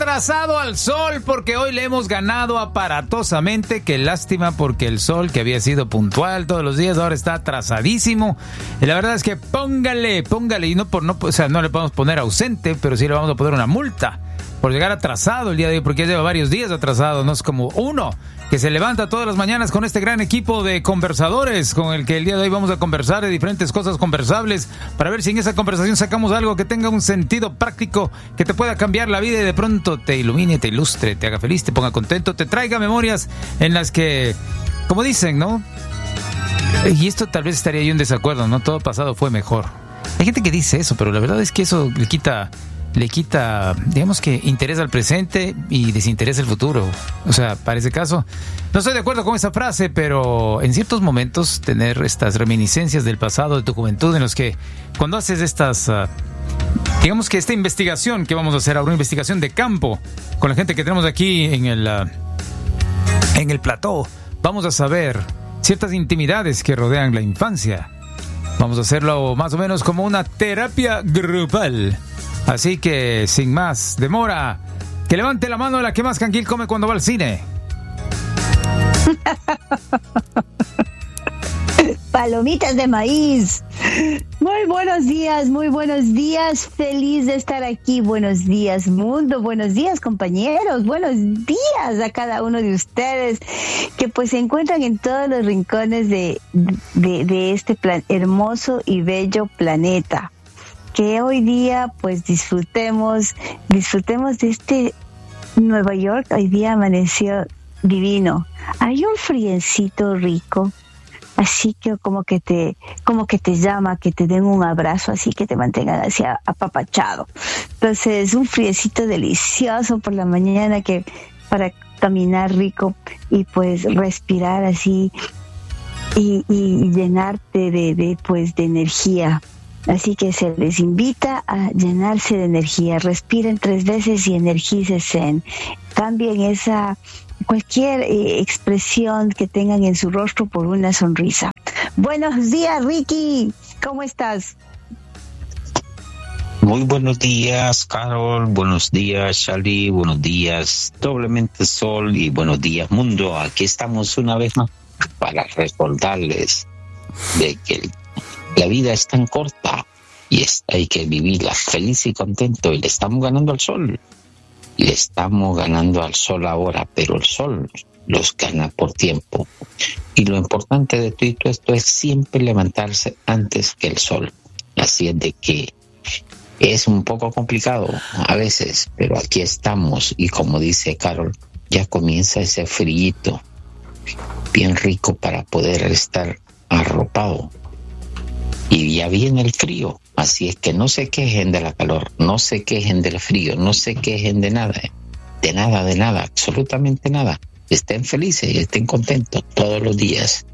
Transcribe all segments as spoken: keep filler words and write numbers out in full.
atrasado al sol porque hoy le hemos ganado aparatosamente. Qué lástima porque el sol, que había sido puntual todos los días, ahora está atrasadísimo. Y la verdad es que póngale, póngale, y no por no, o sea, no le podemos poner ausente, pero sí le vamos a poner una multa por llegar atrasado el día de hoy, porque ya lleva varios días atrasado. No es como uno que se levanta todas las mañanas con este gran equipo de conversadores con el que el día de hoy vamos a conversar de diferentes cosas conversables para ver si en esa conversación sacamos algo que tenga un sentido práctico, que te pueda cambiar la vida y de pronto te ilumine, te ilustre, te haga feliz, te ponga contento, te traiga memorias en las que, como dicen, ¿no? Y esto tal vez estaría yo en desacuerdo, ¿no? Todo pasado fue mejor. Hay gente que dice eso, pero la verdad es que eso le quita... le quita, digamos que interés al presente y desinteresa el futuro. O sea, para ese caso, no estoy de acuerdo con esa frase, pero en ciertos momentos tener estas reminiscencias del pasado, de tu juventud, en los que cuando haces estas, uh, digamos que esta investigación que vamos a hacer ahora, una investigación de campo, con la gente que tenemos aquí en el, uh, en el plató, vamos a saber ciertas intimidades que rodean la infancia. Vamos a hacerlo más o menos como una terapia grupal. Así que, sin más demora, que levante la mano a la que más canguil come cuando va al cine. Palomitas de maíz. Muy buenos días, muy buenos días. Feliz de estar aquí. Buenos días, mundo. Buenos días, compañeros. Buenos días a cada uno de ustedes que pues se encuentran en todos los rincones de, de, de este plan, hermoso y bello planeta. Que hoy día pues disfrutemos, disfrutemos de este Nueva York. Hoy día amaneció divino. Hay un friecito rico, así que como que te, como que te llama, que te den un abrazo, así que te mantengan así apapachado. Entonces, un friecito delicioso por la mañana que para caminar rico y pues respirar así y, y llenarte de, de pues de energía. Así que se les invita a llenarse de energía. Respiren tres veces y energícense. Cambien esa cualquier eh, expresión que tengan en su rostro por una sonrisa. Buenos días, Ricky. ¿Cómo estás? Muy buenos días, Carol. Buenos días, Charlie. Buenos días, Doblemente Sol. Y buenos días, mundo. Aquí estamos una vez más para recordarles de que el la vida es tan corta y es, hay que vivirla feliz y contento, y le estamos ganando al sol. Le estamos ganando al sol ahora, pero el sol los gana por tiempo. Y lo importante de todo esto es siempre levantarse antes que el sol. Así es de que es un poco complicado a veces, pero aquí estamos. Y como dice Carol, ya comienza ese frío bien rico para poder estar arropado. Y ya viene el frío, así es que no se quejen de la calor, no se quejen del frío, no se quejen de nada, de nada, de nada, absolutamente nada. Estén felices y estén contentos todos los días.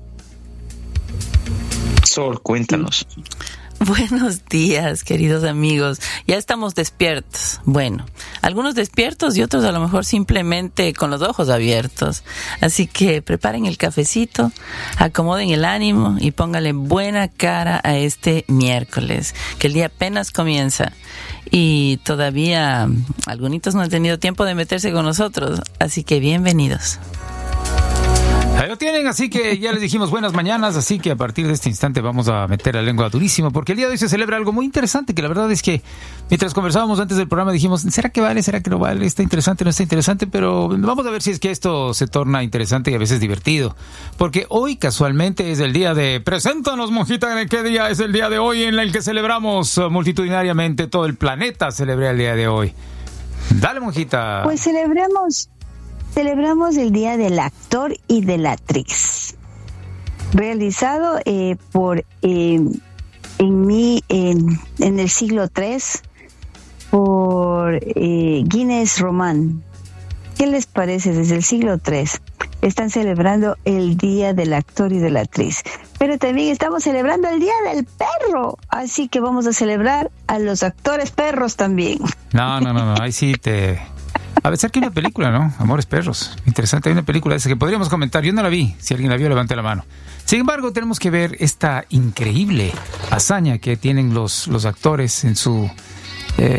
Sol, cuéntanos. Buenos días, queridos amigos. Ya estamos despiertos. Bueno, algunos despiertos y otros a lo mejor simplemente con los ojos abiertos. Así que preparen el cafecito, acomoden el ánimo y pónganle buena cara a este miércoles, que el día apenas comienza. Y todavía algunos no han tenido tiempo de meterse con nosotros. Así que bienvenidos. Ahí lo tienen, así que ya les dijimos buenas mañanas, así que a partir de este instante vamos a meter la lengua durísimo, porque el día de hoy se celebra algo muy interesante, que la verdad es que mientras conversábamos antes del programa dijimos, ¿será que vale? ¿Será que no vale? ¿Está interesante? ¿No está interesante? Pero vamos a ver si es que esto se torna interesante y a veces divertido, porque hoy casualmente es el día de... Preséntanos, monjita, ¿qué día es el día de hoy en el que celebramos multitudinariamente? Todo el planeta celebra el día de hoy. Dale, monjita. Pues celebremos... Celebramos el Día del Actor y de la Actriz, realizado eh, por eh, en, mi, en, en el siglo tres por eh, Guinness Roman. ¿Qué les parece? Desde el siglo tres están celebrando el Día del Actor y de la Actriz, pero también estamos celebrando el Día del Perro, así que vamos a celebrar a los actores perros también. No, no, no, no, ahí sí te... A ver, que hay una película, ¿no? Amores Perros. Interesante, hay una película esa que podríamos comentar. Yo no la vi. Si alguien la vio, levante la mano. Sin embargo, tenemos que ver esta increíble hazaña que tienen los, los actores en su, eh,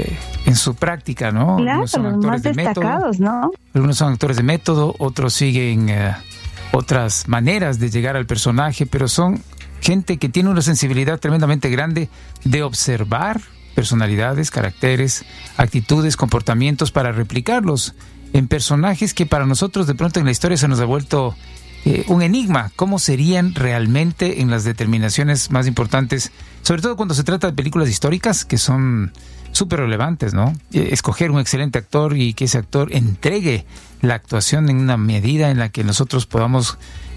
en su práctica, ¿no? Claro, algunos son los actores más de método, destacados, ¿no? algunos son actores de método, otros siguen uh, otras maneras de llegar al personaje, pero son gente que tiene una sensibilidad tremendamente grande de observar personalidades, caracteres, actitudes, comportamientos para replicarlos en personajes que para nosotros de pronto en la historia se nos ha vuelto eh, un enigma. ¿Cómo serían realmente en las determinaciones más importantes? Sobre todo cuando se trata de películas históricas que son súper relevantes, ¿no? Eh, escoger un excelente actor y que ese actor entregue la actuación en una medida en la que nosotros podamos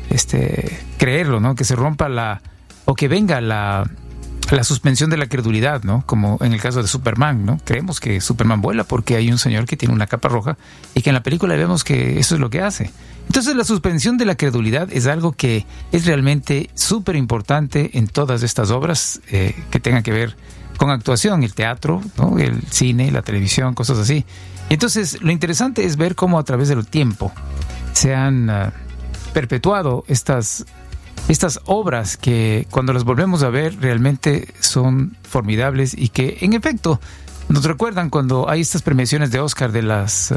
este, creerlo, ¿no? Que se rompa la... o que venga la... la suspensión de la credulidad, ¿no? Como en el caso de Superman, ¿no? Creemos que Superman vuela porque hay un señor que tiene una capa roja y que en la película vemos que eso es lo que hace. Entonces la suspensión de la credulidad es algo que es realmente súper importante en todas estas obras eh, que tengan que ver con actuación, el teatro, ¿no? El cine, la televisión, cosas así. Y entonces lo interesante es ver cómo a través del tiempo se han uh, perpetuado estas Estas obras que cuando las volvemos a ver realmente son formidables y que en efecto nos recuerdan cuando hay estas premiaciones de Oscar de las, uh,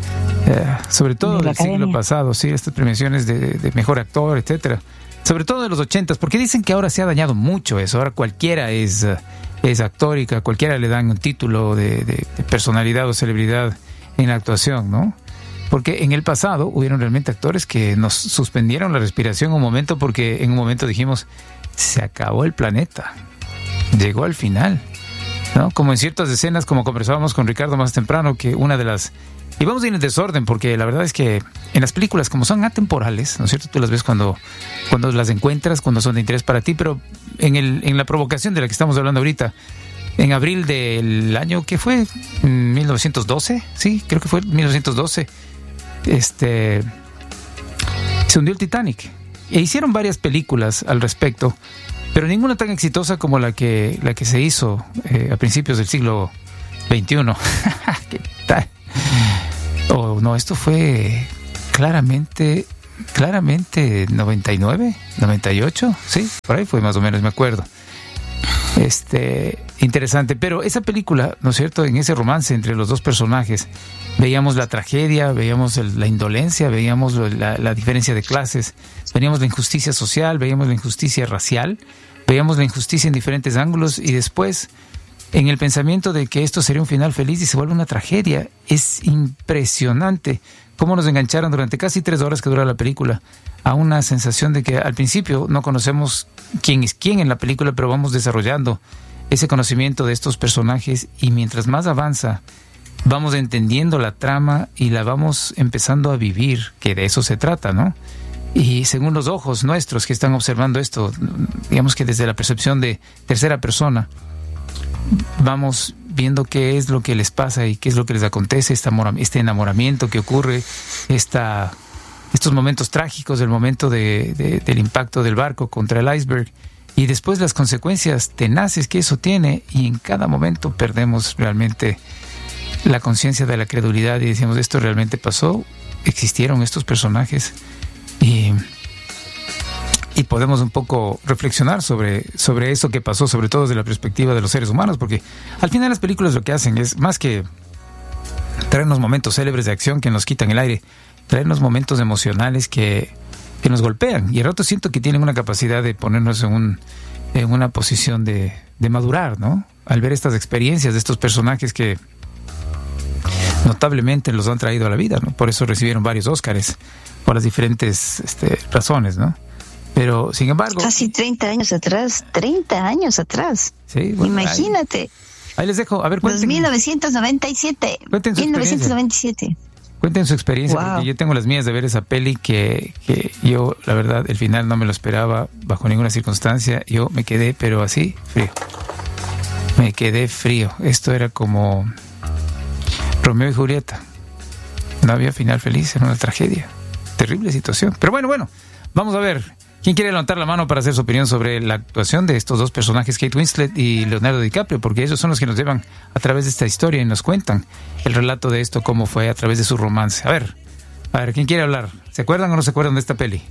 uh, sobre todo de del siglo academia. pasado, sí, estas premiaciones de, de mejor actor, etcétera, sobre todo de los ochentas, porque dicen que ahora se ha dañado mucho eso, ahora cualquiera es, uh, es actor y que a cualquiera le dan un título de, de, de personalidad o celebridad en la actuación, ¿no? Porque en el pasado hubieron realmente actores que nos suspendieron la respiración un momento porque en un momento dijimos, se acabó el planeta, llegó al final, ¿no? Como en ciertas escenas, como conversábamos con Ricardo más temprano, que una de las... Y vamos a ir en desorden porque la verdad es que en las películas, como son atemporales, ¿no es cierto? Tú las ves cuando, cuando las encuentras, cuando son de interés para ti, pero en, el, en la provocación de la que estamos hablando ahorita, en abril del año, ¿qué fue? ¿mil novecientos doce? Sí, creo que fue mil novecientos doce. Este se hundió el Titanic e hicieron varias películas al respecto, pero ninguna tan exitosa como la que la que se hizo eh, a principios del siglo veintiuno. ¿Qué tal? Oh, no, esto fue claramente claramente noventa y nueve, noventa y ocho, sí, por ahí fue más o menos, me acuerdo. Este, interesante, pero esa película, ¿no es cierto? En ese romance entre los dos personajes veíamos la tragedia, veíamos el, la indolencia, veíamos la, la diferencia de clases, veíamos la injusticia social, veíamos la injusticia racial, veíamos la injusticia en diferentes ángulos y después en el pensamiento de que esto sería un final feliz y se vuelve una tragedia. Es impresionante cómo nos engancharon durante casi tres horas que dura la película a una sensación de que al principio no conocemos quién es quién en la película, pero vamos desarrollando ese conocimiento de estos personajes y mientras más avanza vamos entendiendo la trama y la vamos empezando a vivir, que de eso se trata, ¿no? Y según los ojos nuestros que están observando esto, digamos que desde la percepción de tercera persona, vamos viendo qué es lo que les pasa y qué es lo que les acontece, este, amor, este enamoramiento que ocurre, esta, estos momentos trágicos, el momento de, de, del impacto del barco contra el iceberg y después las consecuencias tenaces que eso tiene y en cada momento perdemos realmente la conciencia de la credulidad y decimos, esto realmente pasó, existieron estos personajes y, y podemos un poco reflexionar sobre, sobre eso que pasó, sobre todo desde la perspectiva de los seres humanos, porque al final las películas lo que hacen es más que traernos momentos célebres de acción que nos quitan el aire, traernos momentos emocionales que, que nos golpean y al rato siento que tienen una capacidad de ponernos en, un, en una posición de, de madurar, ¿no? Al ver estas experiencias de estos personajes que notablemente los han traído a la vida, ¿no? Por eso recibieron varios Óscares, por las diferentes este, razones, ¿no? Pero, sin embargo... Casi treinta años atrás, treinta años atrás. Sí, bueno, imagínate. Ahí, ahí les dejo, a ver, cuenten... mil novecientos noventa y siete. Cuenten su mil novecientos noventa y siete. Cuenten su experiencia, Wow. Porque yo tengo las mías de ver esa peli que, que yo, la verdad, el final no me lo esperaba bajo ninguna circunstancia. Yo me quedé, pero así, frío. Me quedé frío. Esto era como Romeo y Julieta. No había final feliz, era una tragedia. Terrible situación. Pero bueno, bueno, vamos a ver. ¿Quién quiere levantar la mano para hacer su opinión sobre la actuación de estos dos personajes, Kate Winslet y Leonardo DiCaprio? Porque ellos son los que nos llevan a través de esta historia y nos cuentan el relato de esto, cómo fue a través de su romance. A ver, a ver, ¿quién quiere hablar? ¿Se acuerdan o no se acuerdan de esta peli?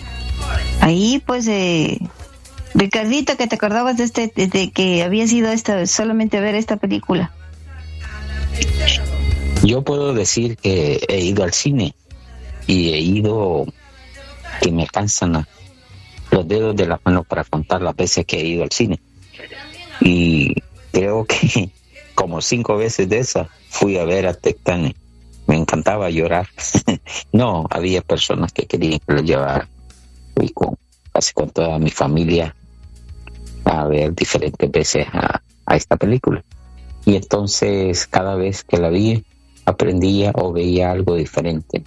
Ahí, pues, eh, Ricardito, que te acordabas de este, de, de que había sido esta, solamente ver esta película. Yo puedo decir que he ido al cine y he ido que me alcanzan a, los dedos de la mano para contar las veces que he ido al cine. Y creo que como cinco veces de esas fui a ver a Titanic. Me encantaba llorar. No, había personas que querían que lo llevara. Fui con, casi con toda mi familia a ver diferentes veces a, a esta película. Y entonces cada vez que la vi aprendía o veía algo diferente.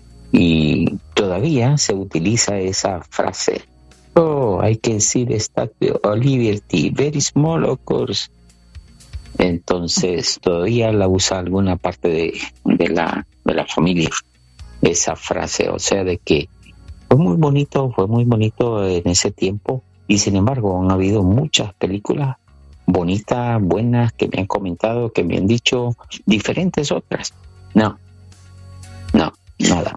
Y todavía se utiliza esa frase. Oh, I can see the Statue of Liberty, very small of course. Entonces todavía la usa alguna parte de, de la de la familia esa frase, o sea, de que fue muy bonito, fue muy bonito en ese tiempo, y sin embargo han habido muchas películas bonitas, buenas, que me han comentado, que me han dicho diferentes otras. No, no, nada.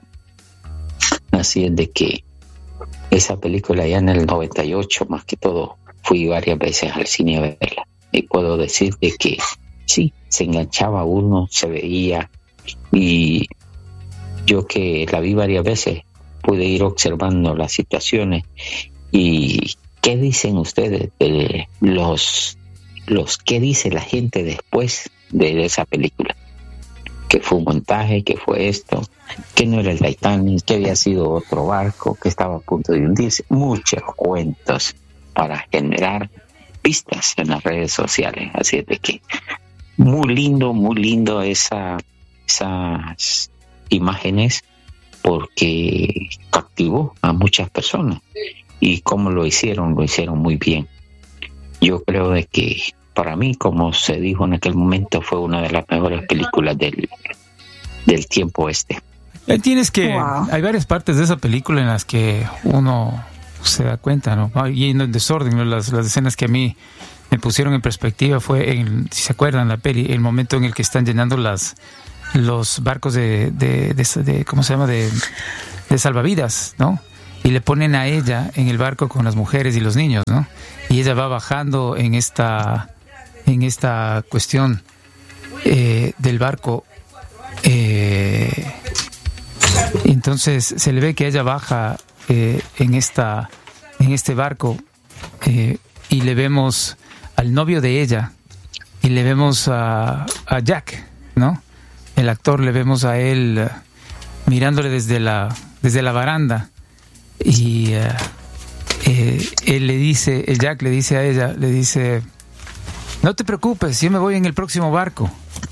Así es de que esa película ya en el noventa y ocho, más que todo, fui varias veces al cine a verla. Y puedo decir de que sí, se enganchaba uno, se veía, y yo que la vi varias veces pude ir observando las situaciones. Y ¿qué dicen ustedes de los, los qué dice la gente después de esa película? Que fue un montaje, que fue esto, que no era el Titanic, que había sido otro barco, que estaba a punto de hundirse. Muchos cuentos para generar vistas en las redes sociales. Así es de que muy lindo, muy lindo esa, esas imágenes, porque captivó a muchas personas. Y cómo lo hicieron, lo hicieron muy bien. Yo creo de que para mí, como se dijo en aquel momento, fue una de las mejores películas del, del tiempo este. Tienes que, wow. Hay varias partes de esa película en las que uno se da cuenta, ¿no? Y en el desorden, ¿no? las, las escenas que a mí me pusieron en perspectiva fue, en, si se acuerdan la peli, el momento en el que están llenando las los barcos de, de, de, de ¿cómo se llama? De, de salvavidas, ¿no? Y le ponen a ella en el barco con las mujeres y los niños, ¿no? Y ella va bajando en esta en esta cuestión eh, del barco. Eh, entonces se le ve que ella baja eh, en esta en este barco eh, y le vemos al novio de ella y le vemos a, a Jack, ¿no? El actor, le vemos a él uh, mirándole desde la desde la baranda, y uh, eh, él le dice, el Jack le dice a ella, le dice: no te preocupes, yo me voy en el próximo barco.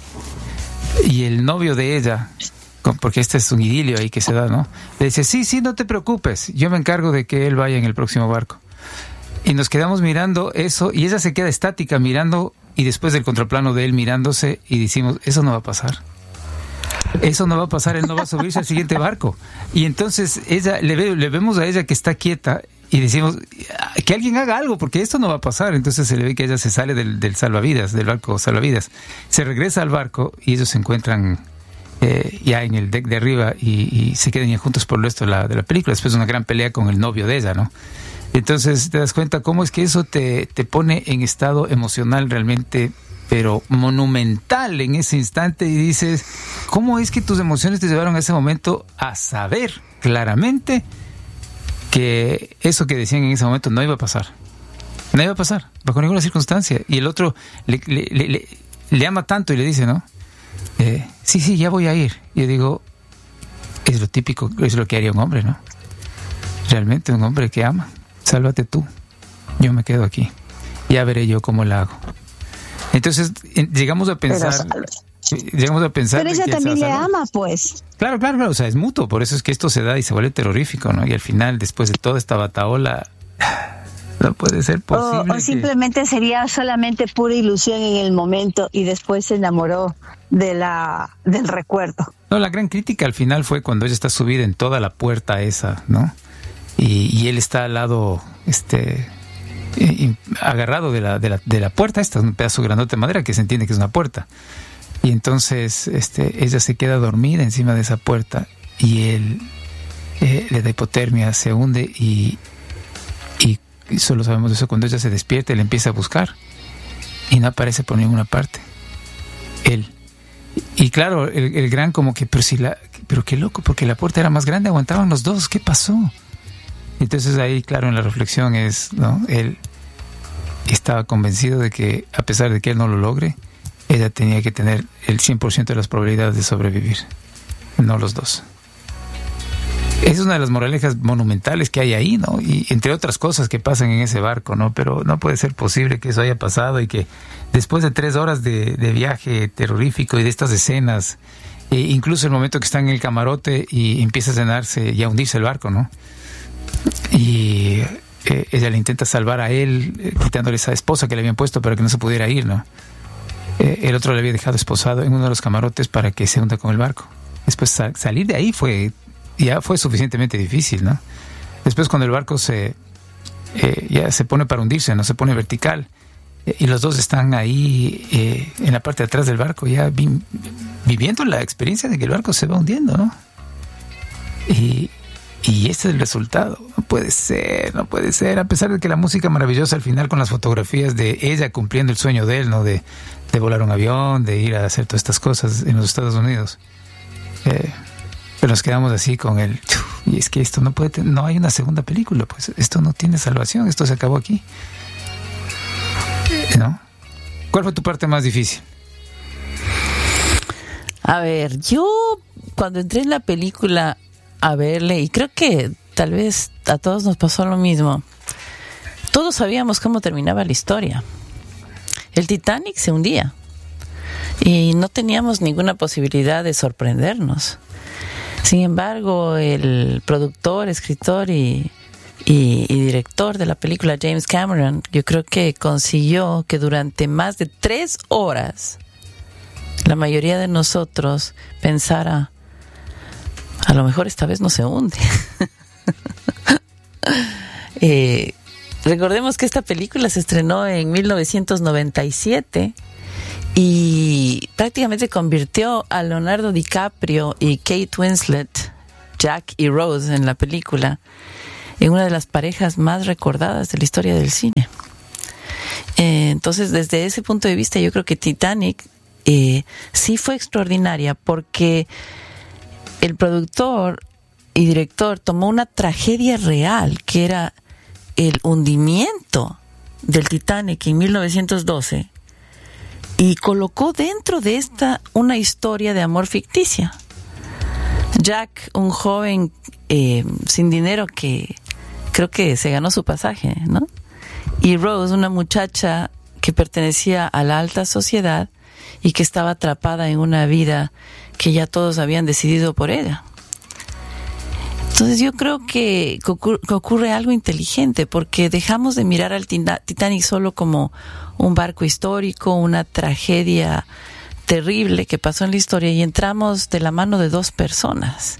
Y el novio de ella, porque este es un idilio ahí que se da, ¿no? Le dice: sí, sí, no te preocupes, yo me encargo de que él vaya en el próximo barco. Y nos quedamos mirando eso, y ella se queda estática mirando, y después del contraplano de él mirándose, y decimos: eso no va a pasar. Eso no va a pasar, él no va a subirse al siguiente barco. Y entonces ella le, ve, le vemos a ella que está quieta, y decimos: que alguien haga algo, porque esto no va a pasar. Entonces se le ve que ella se sale del, del salvavidas, del barco salvavidas, se regresa al barco, y ellos se encuentran eh, ya en el deck de arriba, y, y se quedan ya juntos por el resto de la, de la película, después de una gran pelea con el novio de ella, ¿no? Entonces te das cuenta cómo es que eso te, te pone en estado emocional realmente, pero monumental en ese instante, y dices: ¿cómo es que tus emociones te llevaron a ese momento a saber claramente que eso que decían en ese momento no iba a pasar? No iba a pasar, bajo ninguna circunstancia. Y el otro le, le, le, le, le ama tanto y le dice, ¿no? Eh, sí, sí, ya voy a ir. Y yo digo, es lo típico, es lo que haría un hombre, ¿no? Realmente un hombre que ama. Sálvate tú, yo me quedo aquí, ya veré yo cómo la hago. Entonces llegamos a pensar, llegamos a pensar pero ella también le ama, pues. Claro, claro, claro, o sea, es mutuo, por eso es que esto se da y se vuelve terrorífico, ¿no? Y al final, después de toda esta bataola, no puede ser posible. O, o simplemente que... sería solamente pura ilusión en el momento, y después se enamoró de la del recuerdo. No, la gran crítica al final fue cuando ella está subida en toda la puerta esa, ¿no? Y, y él está al lado, este, eh, agarrado de la, de la de la puerta esta, un pedazo grandote de madera que se entiende que es una puerta. Y entonces, este, ella se queda dormida encima de esa puerta, y él eh, le da hipotermia, se hunde, y, y solo sabemos eso cuando ella se despierta y le empieza a buscar, y no aparece por ninguna parte él. Y claro, el, el gran como que, pero si la, pero qué loco, porque la puerta era más grande, aguantaban los dos, ¿qué pasó? Entonces ahí, claro, en la reflexión es, ¿no? Él estaba convencido de que, a pesar de que él no lo logre, ella tenía que tener el cien por ciento de las probabilidades de sobrevivir, no los dos. Es una de las moralejas monumentales que hay ahí, ¿no? Y entre otras cosas que pasan en ese barco, ¿no? Pero no puede ser posible que eso haya pasado y que después de tres horas de, de viaje terrorífico y de estas escenas, e incluso el momento que están en el camarote y empieza a cenarse y a hundirse el barco, ¿no? Y eh, ella le intenta salvar a él, eh, quitándole esa esposa que le habían puesto para que no se pudiera ir, ¿no? Eh, el otro le había dejado esposado en uno de los camarotes para que se hunda con el barco. Después sal- salir de ahí fue... ya fue suficientemente difícil, ¿no? Después cuando el barco se eh, ya se pone para hundirse, no se pone vertical, eh, y los dos están ahí eh, en la parte de atrás del barco, ya vi, viviendo la experiencia de que el barco se va hundiendo, ¿no? Y, y ese es el resultado. No puede ser, no puede ser, a pesar de que la música maravillosa al final con las fotografías de ella cumpliendo el sueño de él, ¿no? De, de volar un avión, de ir a hacer todas estas cosas en los Estados Unidos. Eh, Pero nos quedamos así con el... Y es que esto no puede... Ten, no hay una segunda película, pues esto no tiene salvación, esto se acabó aquí. ¿No? ¿Cuál fue tu parte más difícil? A ver, yo cuando entré en la película a verle, y creo que tal vez a todos nos pasó lo mismo, todos sabíamos cómo terminaba la historia. El Titanic se hundía y no teníamos ninguna posibilidad de sorprendernos. Sin embargo, el productor, escritor y, y, y director de la película, James Cameron, yo creo que consiguió que durante más de tres horas la mayoría de nosotros pensara, a lo mejor esta vez no se hunde. eh, recordemos que esta película se estrenó en mil novecientos noventa y siete y prácticamente convirtió a Leonardo DiCaprio y Kate Winslet, Jack y Rose en la película, en una de las parejas más recordadas de la historia del cine. Eh, entonces, desde ese punto de vista, yo creo que Titanic eh, sí fue extraordinaria porque el productor y director tomó una tragedia real, que era el hundimiento del Titanic en mil novecientos doce, y colocó dentro de esta una historia de amor ficticia. Jack, un joven eh, sin dinero que creo que se ganó su pasaje, ¿no? Y Rose, una muchacha que pertenecía a la alta sociedad y que estaba atrapada en una vida que ya todos habían decidido por ella. Entonces yo creo que, que, ocurre, que ocurre algo inteligente, porque dejamos de mirar al Titanic solo como un barco histórico, una tragedia terrible que pasó en la historia, y entramos de la mano de dos personas.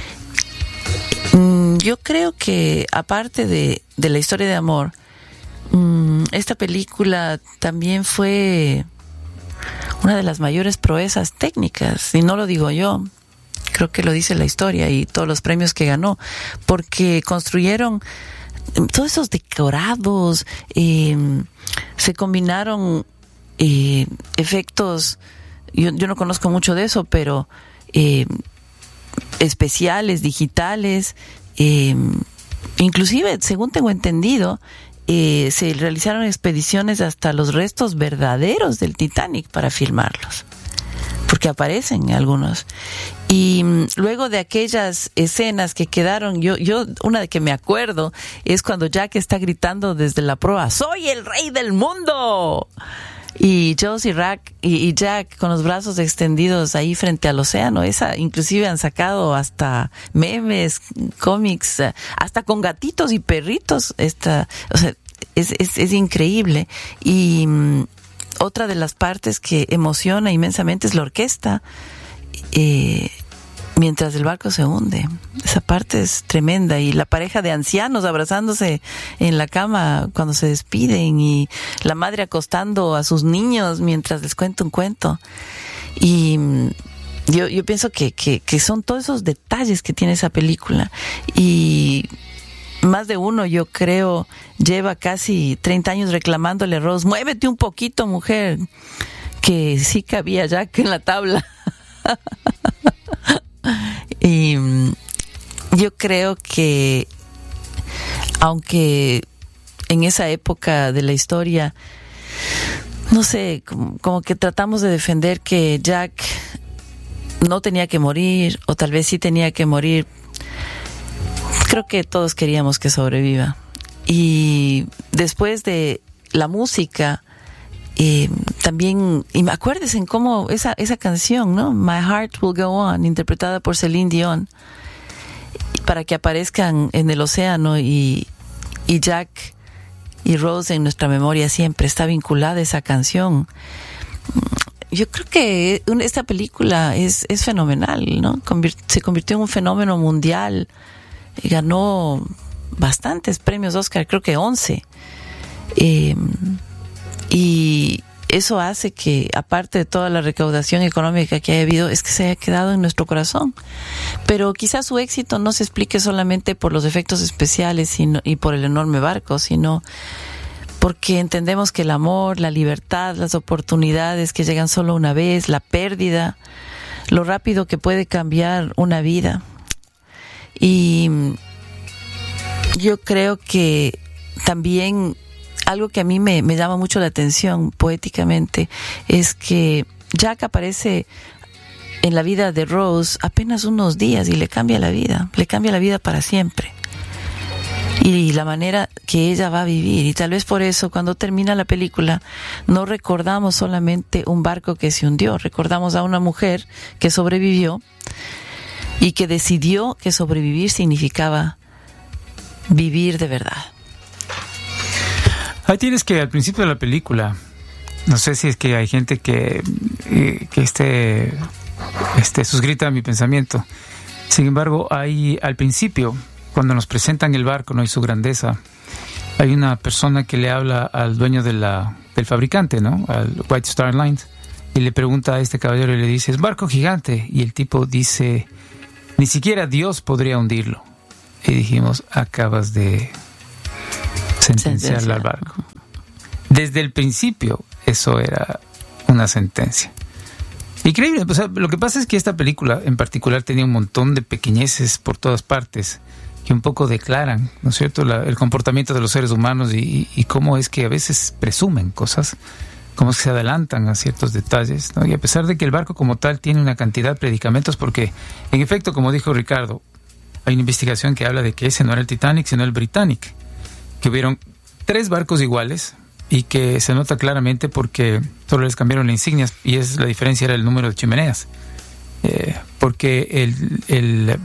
Yo creo que aparte de, de la historia de amor, esta película también fue una de las mayores proezas técnicas, y no lo digo yo, creo que lo dice la historia y todos los premios que ganó, porque construyeron todos esos decorados, eh, se combinaron eh, efectos, yo, yo no conozco mucho de eso, pero eh, especiales, digitales, eh, inclusive, según tengo entendido, eh, se realizaron expediciones hasta los restos verdaderos del Titanic para filmarlos, porque aparecen algunos. Y luego de aquellas escenas que quedaron, yo, yo, una de que me acuerdo es cuando Jack está gritando desde la proa, ¡soy el rey del mundo! Y Joss y, Rack, y, y Jack con los brazos extendidos ahí frente al océano. Esa, inclusive han sacado hasta memes, cómics, hasta con gatitos y perritos. Esta, o sea, es, es, es increíble. Y um, otra de las partes que emociona inmensamente es la orquesta. Eh, mientras el barco se hunde, esa parte es tremenda, y la pareja de ancianos abrazándose en la cama cuando se despiden, y la madre acostando a sus niños mientras les cuenta un cuento. Y yo, yo pienso que, que, que son todos esos detalles que tiene esa película, y más de uno, yo creo, lleva casi treinta años reclamándole a Rose, muévete un poquito, mujer, que sí cabía Jack en la tabla. Y yo creo que, aunque en esa época de la historia, no sé, como, como que tratamos de defender que Jack no tenía que morir, o tal vez sí tenía que morir, creo que todos queríamos que sobreviva. Y después de la música, eh, también, y acuérdense en cómo esa, esa canción, ¿no? My Heart Will Go On, interpretada por Celine Dion, para que aparezcan en el océano, y, y Jack y Rose en nuestra memoria siempre está vinculada a esa canción. Yo creo que esta película es, es fenomenal, ¿no? Convir- se convirtió en un fenómeno mundial, y ganó bastantes premios Oscar, creo que once. Eh, y eso hace que, aparte de toda la recaudación económica que haya habido, es que se haya quedado en nuestro corazón. Pero quizás su éxito no se explique solamente por los efectos especiales sino, y por el enorme barco, sino porque entendemos que el amor, la libertad, las oportunidades que llegan solo una vez, la pérdida, lo rápido que puede cambiar una vida. Y yo creo que también algo que a mí me, me llama mucho la atención poéticamente es que Jack aparece en la vida de Rose apenas unos días y le cambia la vida, le cambia la vida para siempre. Y la manera que ella va a vivir. Y tal vez por eso, cuando termina la película, no recordamos solamente un barco que se hundió, recordamos a una mujer que sobrevivió y que decidió que sobrevivir significaba vivir de verdad. Ahí tienes que al principio de la película, no sé si es que hay gente que, eh, que esté, este, suscrita a mi pensamiento. Sin embargo, hay al principio, cuando nos presentan el barco, ¿no? Y su grandeza, hay una persona que le habla al dueño de la, del fabricante, ¿no? Al White Star Lines, y le pregunta a este caballero y le dice, es barco gigante. Y el tipo dice, ni siquiera Dios podría hundirlo. Y dijimos, acabas de sentenciarle al barco. Desde el principio, eso era una sentencia. Increíble. O sea, lo que pasa es que esta película en particular tenía un montón de pequeñeces por todas partes que un poco declaran, ¿no es cierto?, La, el comportamiento de los seres humanos y, y, y cómo es que a veces presumen cosas, cómo es que se adelantan a ciertos detalles, ¿no? Y a pesar de que el barco como tal tiene una cantidad de predicamentos, porque en efecto, como dijo Ricardo, hay una investigación que habla de que ese no era el Titanic, sino el Britannic, que hubieron tres barcos iguales y que se nota claramente porque solo les cambiaron las insignias, y es la diferencia era el número de chimeneas, eh, porque el, el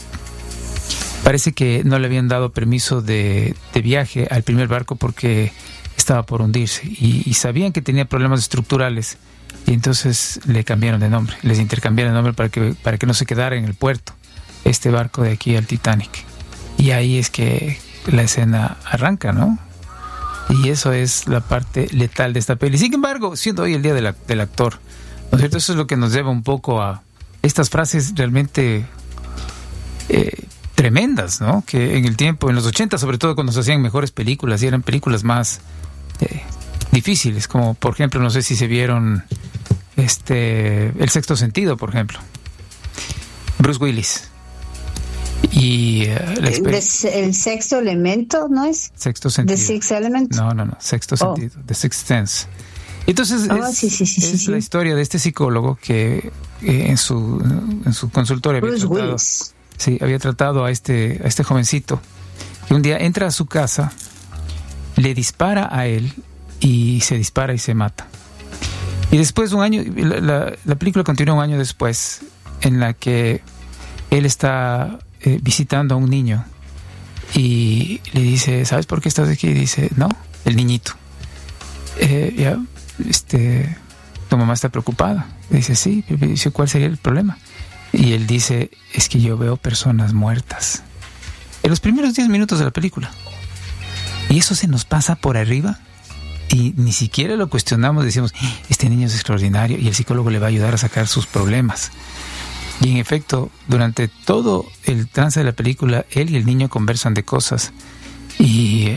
parece que no le habían dado permiso de, de viaje al primer barco porque estaba por hundirse, y, y sabían que tenía problemas estructurales, y entonces le cambiaron de nombre, les intercambiaron de nombre para que, para que no se quedara en el puerto este barco de aquí al Titanic. Y ahí es que la escena arranca, ¿no? Y eso es la parte letal de esta peli. Sin embargo, siendo hoy el día de la, del actor, ¿no es cierto? Eso es lo que nos lleva un poco a estas frases realmente eh, tremendas, ¿no? Que en el tiempo, en los ochenta, sobre todo cuando se hacían mejores películas, y eran películas más eh, difíciles, como por ejemplo, no sé si se vieron este El Sexto Sentido, por ejemplo. Bruce Willis. Y uh, la exper- el sexto elemento, ¿no es? Sexto Sentido. The Sixth Element. No, no, no, Sexto Oh. Sentido, The Sixth Sense. Entonces Oh, es, sí, sí, sí, es sí, la sí. historia de este psicólogo que eh, en su en su consultorio había Bruce tratado, Willis. sí, había tratado a este a este jovencito, que un día entra a su casa, le dispara a él y se dispara y se mata. Y después un año, la, la, la película continúa un año después, en la que él está eh, visitando a un niño y le dice, ¿sabes por qué estás aquí? Y dice, no, el niñito. Eh, ya, este, tu mamá está preocupada. Y dice, sí. Y dice, ¿cuál sería el problema? Y él dice, es que yo veo personas muertas. En los primeros diez minutos de la película. Y eso se nos pasa por arriba y ni siquiera lo cuestionamos. Decimos, este niño es extraordinario y el psicólogo le va a ayudar a sacar sus problemas. Y en efecto, durante todo el trance de la película, él y el niño conversan de cosas. Y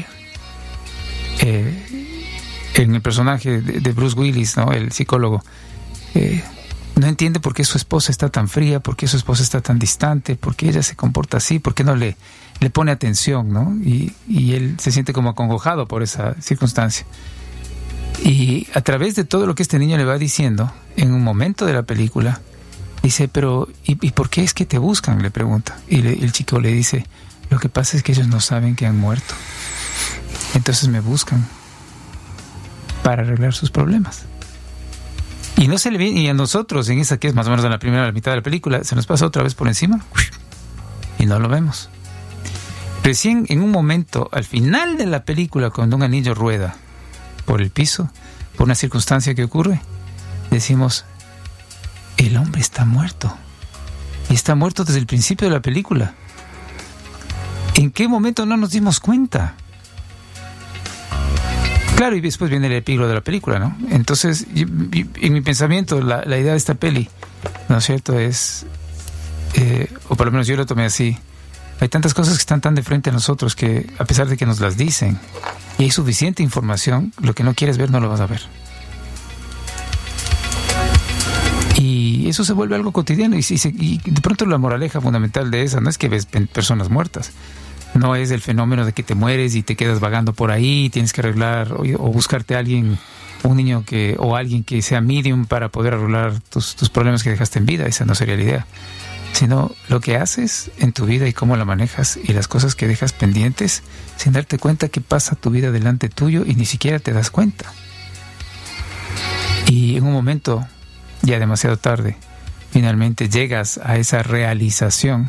eh, en el personaje de, de Bruce Willis, ¿no?, el psicólogo, eh, no entiende por qué su esposa está tan fría, por qué su esposa está tan distante, por qué ella se comporta así, por qué no le, le pone atención, ¿no? Y, y él se siente como acongojado por esa circunstancia. Y a través de todo lo que este niño le va diciendo, en un momento de la película, dice, pero ¿y, y por qué es que te buscan?, le pregunta. Y le, el chico le dice, lo que pasa es que ellos no saben que han muerto. Entonces me buscan para arreglar sus problemas. Y no se le viene, y a nosotros, en esa que es más o menos en la primera mitad de la película, se nos pasa otra vez por encima y no lo vemos. Recién en un momento, al final de la película, cuando un anillo rueda por el piso, por una circunstancia que ocurre, decimos, el hombre está muerto. Y está muerto desde el principio de la película. ¿En qué momento no nos dimos cuenta? Claro, y después viene el epílogo de la película, ¿no? Entonces, y, y, en mi pensamiento, la, la idea de esta peli, ¿no es cierto?, es, eh, o por lo menos yo lo tomé así, hay tantas cosas que están tan de frente a nosotros que, a pesar de que nos las dicen, y hay suficiente información, lo que no quieres ver no lo vas a ver. Y eso se vuelve algo cotidiano, y, y, y de pronto la moraleja fundamental de esa no es que ves personas muertas, no es el fenómeno de que te mueres y te quedas vagando por ahí, tienes que arreglar o, o buscarte a alguien, un niño que o alguien que sea medium para poder arreglar tus, tus problemas que dejaste en vida. Esa no sería la idea, sino lo que haces en tu vida y cómo la manejas y las cosas que dejas pendientes sin darte cuenta que pasa tu vida delante tuyo y ni siquiera te das cuenta. Y en un momento, ya demasiado tarde, finalmente llegas a esa realización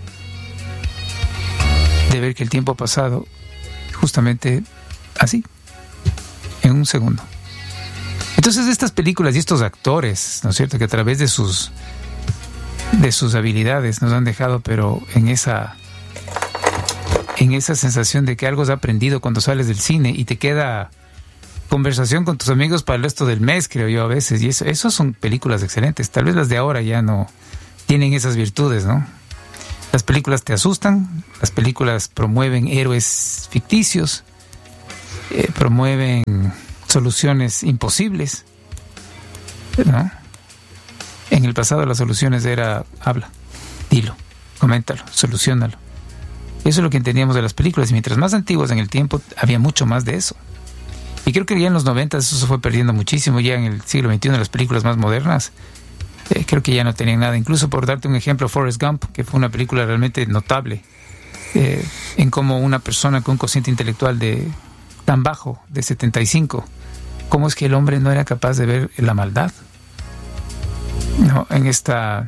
de ver que el tiempo ha pasado justamente así, en un segundo. Entonces estas películas y estos actores, ¿no es cierto?, que a través de sus de sus habilidades nos han dejado, pero en esa en esa sensación de que algo has aprendido cuando sales del cine y te queda conversación con tus amigos para el resto del mes, creo yo, a veces, y eso, eso son películas excelentes. Tal vez las de ahora ya no tienen esas virtudes, ¿no? Las películas te asustan, las películas promueven héroes ficticios, eh, promueven soluciones imposibles, ¿no? En el pasado las soluciones era, habla, dilo, coméntalo, soluciónalo. Eso es lo que entendíamos de las películas, y mientras más antiguas en el tiempo, había mucho más de eso. Y creo que ya en los noventas eso se fue perdiendo muchísimo, ya en el siglo veintiuno las películas más modernas, Eh, creo que ya no tenían nada. Incluso, por darte un ejemplo, Forrest Gump, que fue una película realmente notable, eh, en cómo una persona con un cociente intelectual de tan bajo, de setenta y cinco, cómo es que el hombre no era capaz de ver la maldad, no, en esta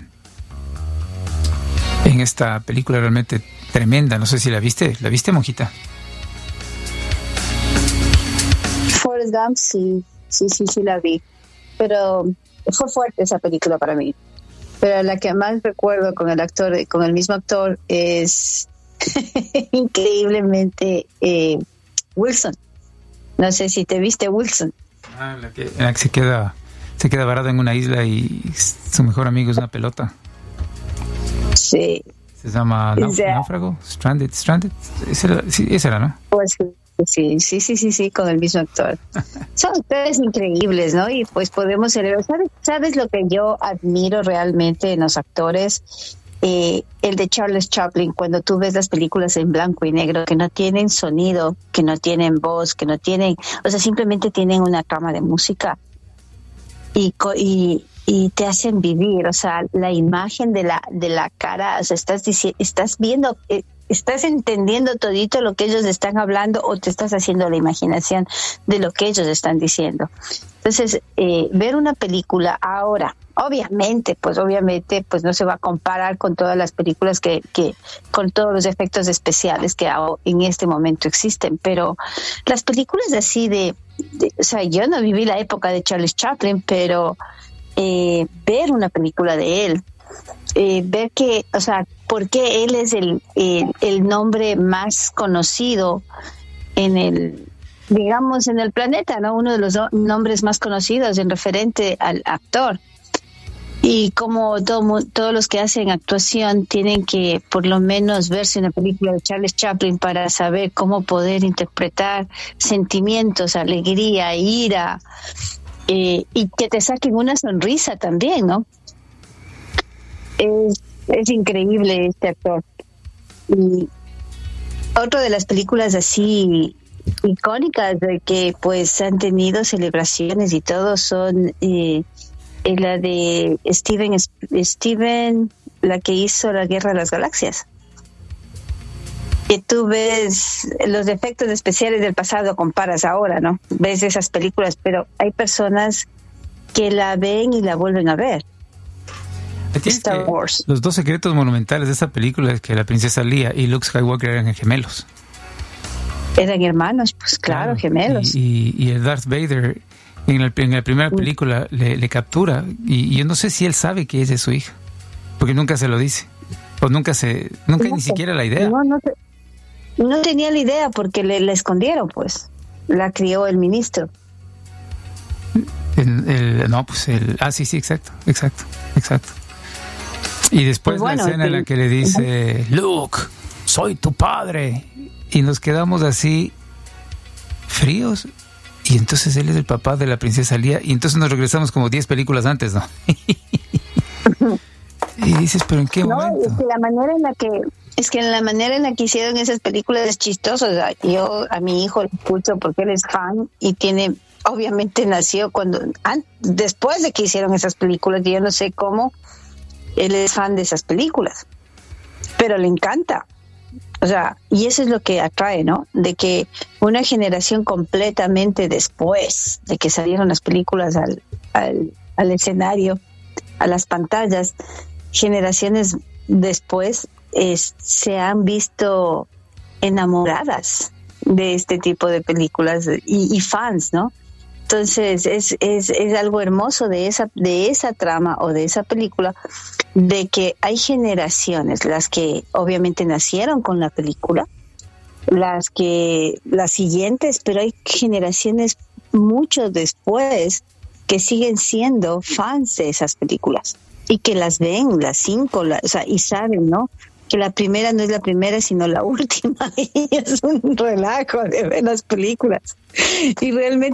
en esta película realmente tremenda. No sé si la viste, ¿la viste, monjita? Forrest Gump, sí, sí, sí, sí la vi, pero fue fuerte esa película para mí. Pero la que más recuerdo con el actor, con el mismo actor, es increíblemente eh, Wilson. No sé si te viste Wilson. Ah, la que, la que se queda se queda varada en una isla y su mejor amigo es una pelota. Sí. Se llama Náuf- sea, Náufrago, Stranded, Stranded. Esa era, sí, esa era, ¿no? Pues sí, sí, sí, sí, sí, con el mismo actor. Son ustedes increíbles, ¿no? Y pues podemos celebrar. ¿Sabes, ¿Sabes lo que yo admiro realmente en los actores? Eh, el de Charles Chaplin, cuando tú ves las películas en blanco y negro, que no tienen sonido, que no tienen voz, que no tienen, o sea, simplemente tienen una trama de música y, y, y te hacen vivir, o sea, la imagen de la de la cara, o sea, estás diciendo, estás viendo, eh, estás entendiendo todito lo que ellos están hablando o te estás haciendo la imaginación de lo que ellos están diciendo. Entonces, eh, ver una película ahora, obviamente, pues obviamente, pues no se va a comparar con todas las películas que, que con todos los efectos especiales que en este momento existen, pero las películas así de, de o sea, yo no viví la época de Charles Chaplin, pero eh, ver una película de él, eh, ver que, o sea, por qué él es el, el, el nombre más conocido en el, digamos, en el planeta, ¿no? Uno de los nombres más conocidos en referente al actor. Y como todo, todos los que hacen actuación tienen que por lo menos verse una película de Charles Chaplin para saber cómo poder interpretar sentimientos, alegría, ira, eh, y que te saquen una sonrisa también, ¿no? es, es increíble este actor. Y otra de las películas así icónicas de que pues han tenido celebraciones y todo son eh, la de Steven, Steven, la que hizo La Guerra de las Galaxias. Que tú ves los efectos especiales del pasado, comparas ahora, ¿no? Ves esas películas, pero hay personas que la ven y la vuelven a ver. Star Wars. Los dos secretos monumentales de esta película es que la princesa Leia y Luke Skywalker eran gemelos. Eran hermanos, pues claro, claro. gemelos. Y, y, y el Darth Vader en, el, en la primera película le, le captura y, y yo no sé si él sabe que ella es su hija, porque nunca se lo dice, o nunca se, nunca no, ni siquiera la idea. No, no, no tenía la idea porque le, le escondieron, pues. La crió el ministro. El, el, no, pues el, ah, sí, sí, exacto, exacto, exacto. Y después bueno, la escena sí. en la que le dice, Luke, soy tu padre. Y nos quedamos así fríos. Y entonces él es el papá de la princesa Leia. Y entonces nos regresamos como diez películas antes, ¿no? Y dices, ¿pero en qué no, momento? Es que la manera en la que es que la manera en la que hicieron esas películas es chistoso. O sea, yo a mi hijo le escucho porque él es fan y tiene, obviamente nació cuando an, después de que hicieron esas películas. Y yo no sé cómo él es fan de esas películas, pero le encanta. O sea, y eso es lo que atrae, ¿no? De que una generación completamente después de que salieron las películas al, al, al escenario, a las pantallas, generaciones después es, se han visto enamoradas de este tipo de películas y, y fans, ¿no? Entonces es, es, es algo hermoso de esa, de esa trama o de esa película, de que hay generaciones, las que obviamente nacieron con la película, las que las siguientes, pero hay generaciones mucho después que siguen siendo fans de esas películas y que las ven, las cinco, la, o sea, y saben, ¿no? Que la primera no es la primera, sino la última. Y es un relajo de ver las películas. Y realmente